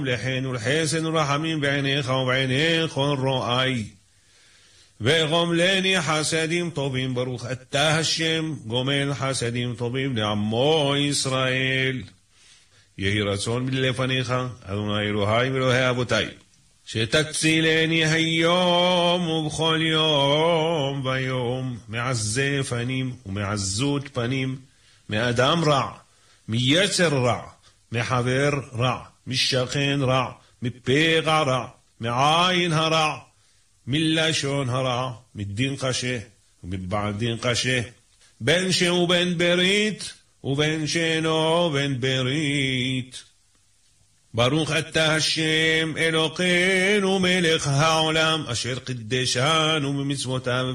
לחן ולחסן ורחמים בעיניך ובעיני כל רואי. וגומלני חסדים טובים, ברוך אתה השם גומל חסדים טובים לעמו ישראל. יהי רצון מלפניך, אדוני אלוהי ואלוהי אבותי, שתצילני היום ובכל יום ויום מעזי פנים ומעזות פנים, מאדם רע, מיצר רע, מחבר רע, משכן רע, מפגע רע, מעין הרע, מלשון הרע, מדין קשה ומבעד דין קשה, בין שהוא בן ברית ובין שאינו בן ברית. ברוך אתה השם אלוקינו מלך העולם, אשר קידשנו במצוותיו